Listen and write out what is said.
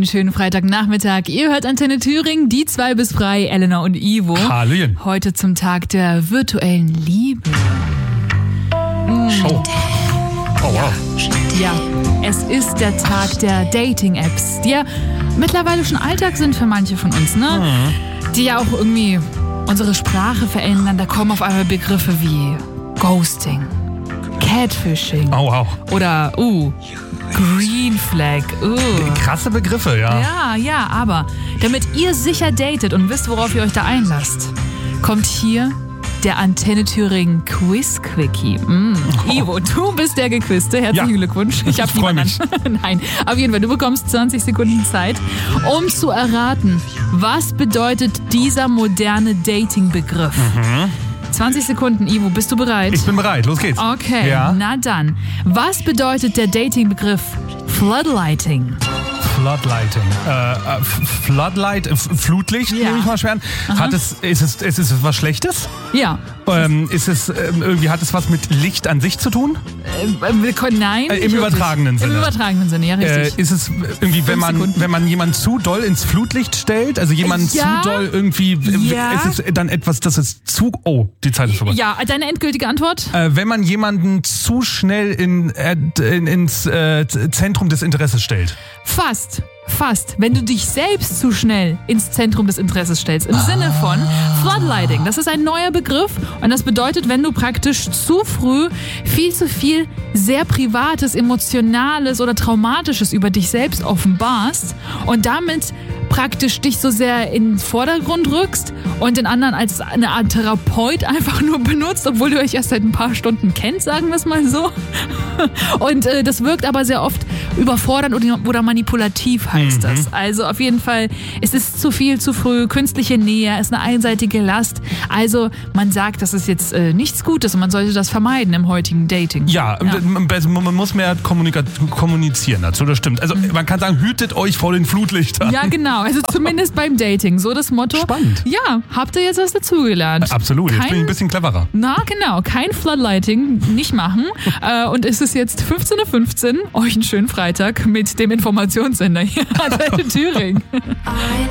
Einen schönen Freitagnachmittag. Ihr hört Antenne Thüringen, die zwei bis frei, Elena und Ivo. Hallöchen. Heute zum Tag der virtuellen Liebe. Oh. Oh, wow. Ja, es ist der Tag der Dating-Apps, die ja mittlerweile schon Alltag sind für manche von uns, ne? Die ja auch irgendwie unsere Sprache verändern. Da kommen auf einmal Begriffe wie Ghosting, Catfishing Wow. oder Green Flag. Krasse Begriffe, ja. Ja, aber damit ihr sicher datet und wisst, worauf ihr euch da einlasst, kommt hier der Antenne Thüringen Quiz-Quickie. Ivo, du bist der Gequizte. Herzlichen Glückwunsch. Ich freu mich. Nein, auf jeden Fall, du bekommst 20 Sekunden Zeit, um zu erraten, was bedeutet dieser moderne Dating-Begriff. 20 Sekunden, Ivo, bist du bereit? Ich bin bereit, los geht's. Okay, Ja. na dann. Was bedeutet der Dating-Begriff Floodlighting? Floodlighting. Flutlicht, Ja. nehme ich mal schwer an. Ist es was Schlechtes? Ja. Ist es irgendwie, hat es was mit Licht an sich zu tun? Nein. Im nicht wirklich. übertragenen Sinne. Im übertragenen Sinne, ja, richtig. Ist es irgendwie, wenn 5 Sekunden. man jemanden zu doll ins Flutlicht stellt, also jemanden Ja. zu doll irgendwie, Ja. ist es dann etwas, das ist zu, die Zeit ist vorbei. Ja, deine endgültige Antwort? Wenn man jemanden zu schnell ins Zentrum des Interesses stellt. Fast. Wenn du dich selbst zu schnell ins Zentrum des Interesses stellst. Im Sinne von Floodlighting. Das ist ein neuer Begriff und das bedeutet, wenn du praktisch zu früh viel zu viel sehr Privates, Emotionales oder Traumatisches über dich selbst offenbarst und damit praktisch dich so sehr in den Vordergrund rückst und den anderen als eine Art Therapeut einfach nur benutzt, obwohl du euch erst seit ein paar Stunden kennt, sagen wir es mal so. Und das wirkt aber sehr oft überfordernd oder manipulativ heißt das. Also auf jeden Fall, es ist zu viel, zu früh, künstliche Nähe, ist eine einseitige Last. Also man sagt, das ist jetzt nichts Gutes und man sollte das vermeiden im heutigen Dating. Ja. Man muss mehr kommunizieren dazu, das stimmt. Also man kann sagen, hütet euch vor den Flutlichtern. Ja, genau. Also zumindest beim Dating. So das Motto. Spannend. Ja, habt ihr jetzt was dazugelernt? Absolut, jetzt bin ich ein bisschen cleverer. Na genau, kein Floodlighting, nicht machen. Und es ist jetzt 15:15 Uhr. Euch einen schönen Freitag mit dem Informationssender hier an Thüringen.